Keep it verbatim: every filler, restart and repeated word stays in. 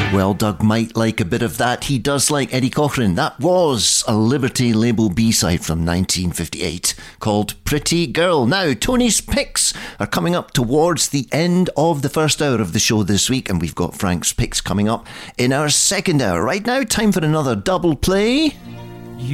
Well, Doug might like a bit of that. He does like Eddie Cochran. That was a Liberty label B-side from nineteen fifty-eight called Pretty Girl. Now, Tony's picks are coming up towards the end of the first hour of the show this week, and we've got Frank's picks coming up in our second hour. Right now, time for another double play.